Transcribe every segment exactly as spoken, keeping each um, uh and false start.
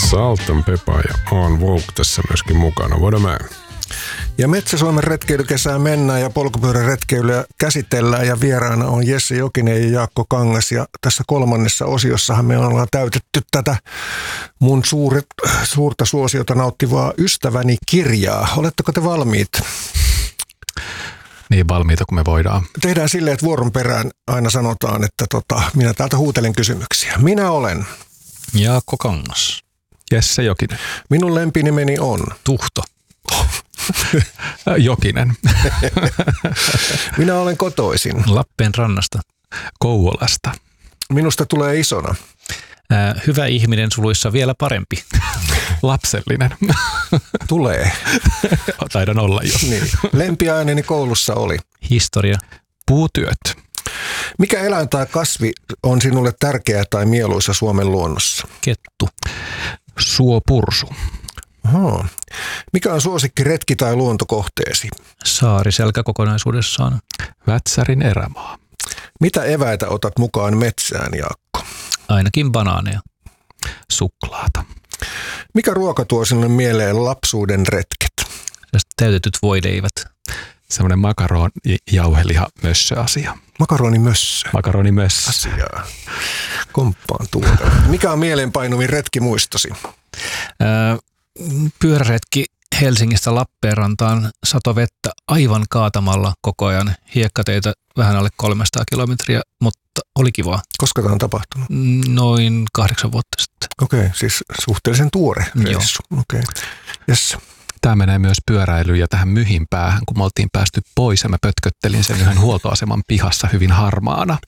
Salt and Pepper ja On Vogue tässä myöskin mukana. Voidaan mä. Ja Metsä-Suomen retkeilykesää mennään ja polkupyöräretkeilyä käsitellään ja vieraana on Jesse Jokinen ja Jaakko Kangas. Ja tässä kolmannessa osiossahan me ollaan täytetty tätä mun suuret, suurta suosiota nauttivaa Ystäväni kirjaa. Oletteko te valmiit? Niin valmiita kuin me voidaan. Tehdään silleen, että vuoron perään aina sanotaan, että tota, minä täältä huutelen kysymyksiä. Minä olen Jaakko Kangas. Jesse Jokinen. Minun lempinimeni on Tuhto. Jokinen. Minä olen kotoisin Lappeen rannasta. Kouvolasta. Minusta tulee isona. Ää, hyvä ihminen suluissa vielä parempi. Lapsellinen. Tulee. Taidan olla jo. Niin. Lempiaineni koulussa oli Historia. Puutyöt. Mikä eläin tai kasvi on sinulle tärkeä tai mieluisa Suomen luonnossa? Kettu. Suopursu. Oho. Mikä on suosikki retki- tai luontokohteesi? Saariselkä kokonaisuudessaan. Vätsärin erämaa. Mitä eväitä otat mukaan metsään, Jaakko? Ainakin banaaneja. Suklaata. Mikä ruoka tuo sinulle mieleen lapsuuden retket? Täytetyt voileivät. Semmoinen makaron jauheliha mössöasia. Makaroni mössö. Makaroni mössö. Asiaa. Komppaan tuoda. Mikä on mieleenpainuvin retki muistosi? Öö, pyöräretki Helsingistä Lappeenrantaan, sato vettä aivan kaatamalla koko ajan. Hiekkateitä vähän alle kolmesataa kilometriä, mutta oli kivaa. Koska tämä on tapahtunut? Noin kahdeksan vuotta sitten. Okei, okay, siis suhteellisen tuore reissu. Okei. Okay. Yes. Tämä menee myös pyöräilyyn ja tähän myhin päähän, kun me oltiin päästy pois ja mä pötköttelin sen yhden huoltoaseman pihassa hyvin harmaana.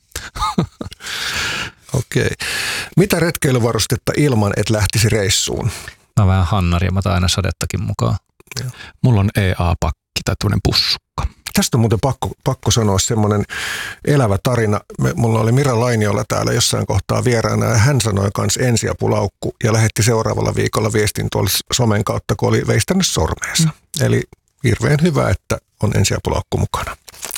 Okei. Okay. Mitä retkeilyvarustetta ilman, et lähtisi reissuun? Mä oon vähän hannari ja mä otan aina sadettakin mukaan. Joo. Mulla on E A-pakki tai tuollainen pussukka. Tästä on muuten pakko, pakko sanoa semmoinen elävä tarina. Me, mulla oli Mira Lainiolla täällä jossain kohtaa vieraana ja hän sanoi kanssa ensiapulaukku ja lähetti seuraavalla viikolla viestin tuolla somen kautta, kun oli veistänyt sormeensa. Mm. Eli hirveän hyvä, että on ensiapulaukku mukana.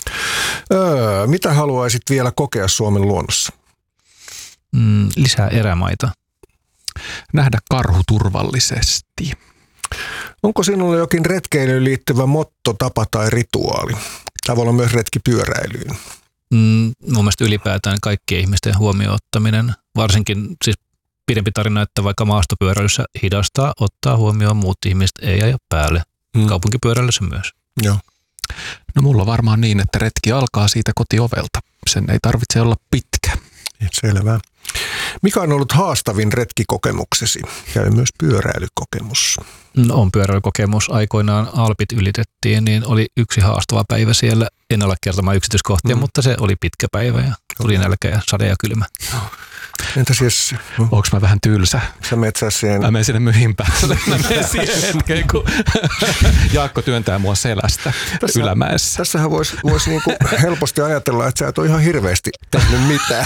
Öö, mitä haluaisit vielä kokea Suomen luonnossa? Mm, lisää erämaita. Nähdä karhu turvallisesti. Onko sinulla jokin retkeilyyn liittyvä motto, tapa tai rituaali? Tämä voi olla myös retki pyöräilyyn. Mm, mun mielestä ylipäätään kaikkien ihmisten huomioon ottaminen, varsinkin siis pidempi tarina, että vaikka maastopyöräilyssä hidastaa, ottaa huomioon muut ihmiset, ei aja päälle. Mm. Kaupunkipyöräilyssä myös. Joo. No mulla on varmaan niin, että retki alkaa siitä kotiovelta. Sen ei tarvitse olla pitkä. Selvä. Mikä on ollut haastavin retkikokemuksesi? Käy myös pyöräilykokemus. No, on pyöräilykokemus. Aikoinaan Alpit ylitettiin, niin oli yksi haastava päivä siellä. En ole kertomaan yksityiskohtia, mm. mutta se oli pitkä päivä ja tuli nälkä ja sade ja kylmä. Entäs jos... Onko mä vähän tylsä? Sä metsää siihen... Mä menen sinne myhin päälle. Mä menen siihen hetkeen, kun Jaakko työntää mua selästä tässä, ylämäessä. Tässähän voisi vois niinku helposti ajatella, että sä et ole ihan hirveästi tehnyt mitään.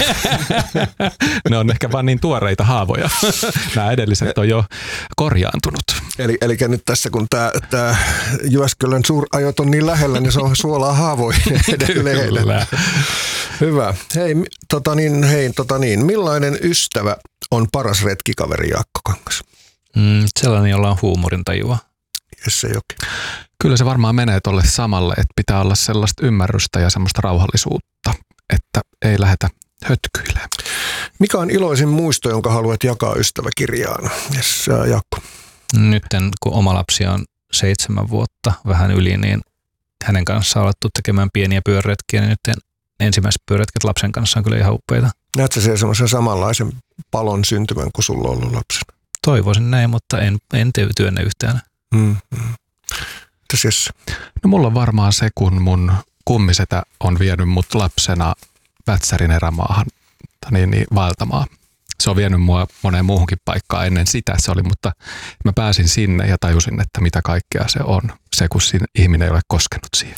Ne on ehkä vaan niin tuoreita haavoja. Nämä edelliset on jo korjaantunut. Eli, eli nyt tässä, kun tämä Jyväskylän suurajot on niin lähellä, niin se on suolaa haavoja edelleen. Kyllä. Hyvä. Hei, tota niin, hei, tota niin. Millainen ystävä on paras retkikaveri, Jaakko Kangas? Mm, sellainen, jolla on huumorintajua. Jesse Jokinen. Kyllä se varmaan menee tolle samalle, että pitää olla sellaista ymmärrystä ja semmoista rauhallisuutta, että ei lähdetä hötkyilemään. Mikä on iloisin muisto, jonka haluat jakaa ystäväkirjaan? Yes, Jaakko. Nyt kun oma lapsi on seitsemän vuotta, vähän yli, niin hänen kanssaan on alettu tekemään pieniä pyöräretkiä, niin nyt ensimmäiset pyöräretket lapsen kanssa on kyllä ihan upeita. Näetkö siellä semmoisen samanlaisen palon syntymän kuin sulla on ollut lapsena? Toivoisin näin, mutta en, en työnnä yhtään. Mm, mm. Yes. No mulla on varmaan se, kun mun kummisetä on vienyt mut lapsena Vätsärin erämaahan niin, niin, vaeltamaan. Se on vienyt mua moneen muuhunkin paikkaan ennen sitä se oli, mutta mä pääsin sinne ja tajusin, että mitä kaikkea se on. Se, kun ihminen ei ole koskenut siihen.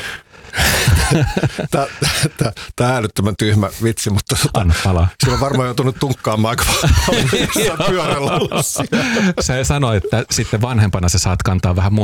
Tämä on älyttömän tyhmä vitsi, mutta anna palaa. Siinä on varmaan joutunut tunkkaamaan aika paljon pyörällä. Se sanoi, että sitten vanhempana sä saat kantaa vähän